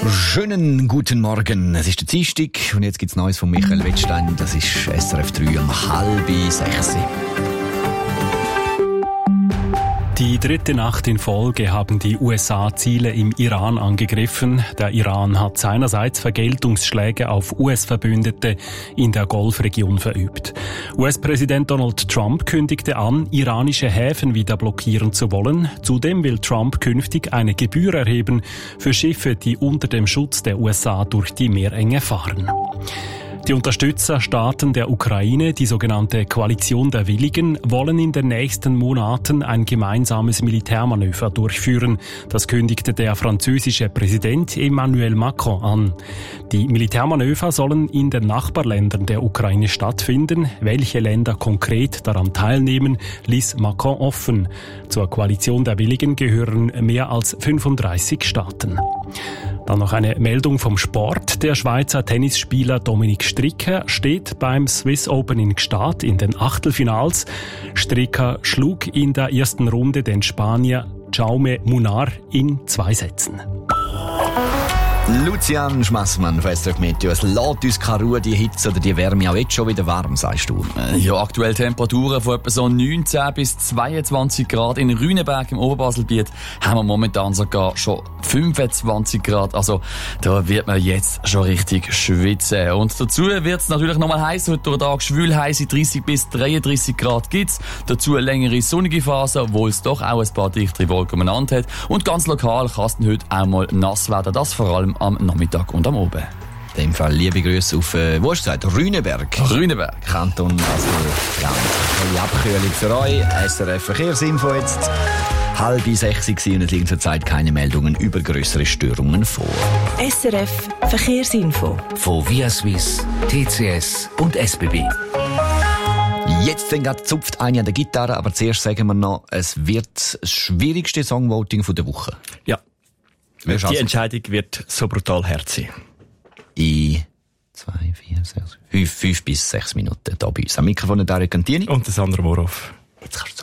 Schönen guten Morgen. Es ist der Dienstag und jetzt gibt's Neues von Michael Wettstein. Das ist SRF 3 um 5:30. Die dritte Nacht in Folge haben die USA Ziele im Iran angegriffen. Der Iran hat seinerseits Vergeltungsschläge auf US-Verbündete in der Golfregion verübt. US-Präsident Donald Trump kündigte an, iranische Häfen wieder blockieren zu wollen. Zudem will Trump künftig eine Gebühr erheben für Schiffe, die unter dem Schutz der USA durch die Meerenge fahren. Die Unterstützerstaaten der Ukraine, die sogenannte Koalition der Willigen, wollen in den nächsten Monaten ein gemeinsames Militärmanöver durchführen. Das kündigte der französische Präsident Emmanuel Macron an. Die Militärmanöver sollen in den Nachbarländern der Ukraine stattfinden. Welche Länder konkret daran teilnehmen, ließ Macron offen. Zur Koalition der Willigen gehören mehr als 35 Staaten. Dann noch eine Meldung vom Sport. Der Schweizer Tennisspieler Dominik Stricker steht beim Swiss Open in Gstaad in den Achtelfinals. Stricker schlug in der ersten Runde den Spanier Jaume Munar in 2 Sätzen. Lucian Schmassmann von SRF Meteo. Es lässt uns keine Ruhe, die Hitze oder die Wärme auch jetzt schon wieder warm, sagst du? Ja, aktuell Temperaturen von etwa so 19 bis 22 Grad. In Rüneberg im Oberbaselbiet haben wir momentan sogar schon 25 Grad. Also da wird man jetzt schon richtig schwitzen. Und dazu wird es natürlich nochmal heiß. Heute durch den Tag schwül heiße 30 bis 33 Grad gibt's. Dazu eine längere sonnige Phase, obwohl es doch auch ein paar dichtere Wolken umeinander hat. Und ganz lokal kann es heute auch mal nass werden. Das vor allem am Nachmittag und am Abend. In dem Fall liebe Grüße auf, wo hast du gesagt? Rüneberg. Rüneberg. Kanton Basel-Land. Tolle Abkühlung für euch. SRF Verkehrsinfo jetzt. 5:30 und es liegen zurzeit keine Meldungen über grössere Störungen vor. SRF Verkehrsinfo. Von Via Suisse, TCS und SBB. Jetzt zupft eine an der Gitarre, aber zuerst sagen wir noch, es wird das schwierigste Songvoting der Woche. Ja. Die Entscheidung wird so brutal hart sein. In 5 bis 6 Minuten hier bei uns. Am Mikrofon Dario Cantini. Und das andere Morov. Jetzt kannst du